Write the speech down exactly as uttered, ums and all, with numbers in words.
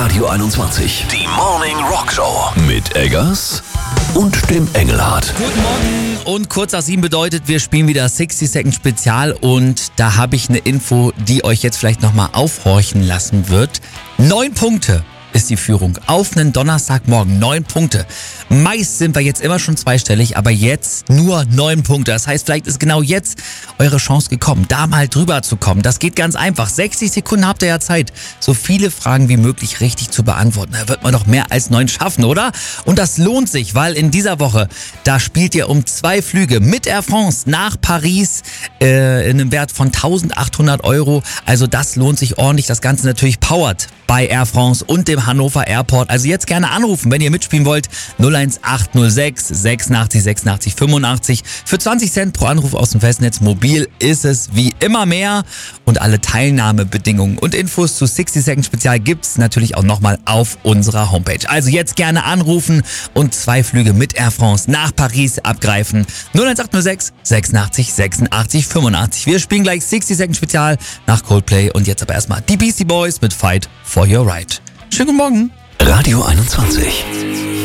Radio einundzwanzig. Die Morning Rock Show. Mit Eggers und dem Engelhardt. Guten Morgen und kurz nach sieben bedeutet, wir spielen wieder sixty Second Spezial und da habe ich eine Info, die euch jetzt vielleicht nochmal aufhorchen lassen wird. Neun Punkte ist die Führung auf einen Donnerstagmorgen. Neun Punkte. Meist sind wir jetzt immer schon zweistellig, aber jetzt nur neun Punkte. Das heißt, vielleicht ist genau jetzt eure Chance gekommen, da mal drüber zu kommen. Das geht ganz einfach. sechzig Sekunden habt ihr ja Zeit, so viele Fragen wie möglich richtig zu beantworten. Da wird man doch mehr als neun schaffen, oder? Und das lohnt sich, weil in dieser Woche, da spielt ihr um zwei Flüge mit Air France nach Paris äh, in einem Wert von eintausendachthundert Euro. Also das lohnt sich ordentlich. Das Ganze natürlich powered bei Air France und dem Hannover Airport. Also jetzt gerne anrufen, wenn ihr mitspielen wollt. null eins acht null sechs sechsundachtzig sechsundachtzig fünfundachtzig. Für zwanzig Cent pro Anruf aus dem Festnetz. Mobil ist es wie immer mehr. Und alle Teilnahmebedingungen und Infos zu sixty Second Spezial gibt's natürlich auch nochmal auf unserer Homepage. Also jetzt gerne anrufen und zwei Flüge mit Air France nach Paris abgreifen. null eins acht null sechs sechsundachtzig sechsundachtzig fünfundachtzig. Wir spielen gleich sixty Second Spezial nach Coldplay. Und jetzt aber erstmal die Beastie Boys mit Fight for Your Right. Schönen guten Morgen. Radio einundzwanzig.